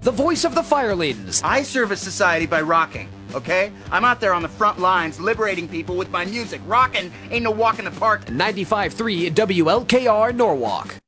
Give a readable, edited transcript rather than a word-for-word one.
the voice of the Firelings. I service society by rocking, okay? I'm out there on the front lines liberating people with my music. Rocking ain't no walk in the park. 95.3 WLKR Norwalk.